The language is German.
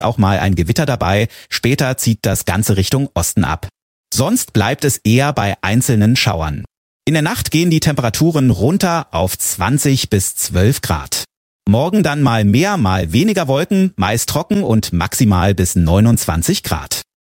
auch mal ein Gewitter dabei. Später zieht das Ganze Richtung Osten ab. Sonst bleibt es eher bei einzelnen Schauern. In der Nacht gehen die Temperaturen runter auf 20 bis 12 Grad. Morgen dann mal mehr, mal weniger Wolken, meist trocken und maximal bis 29 Grad.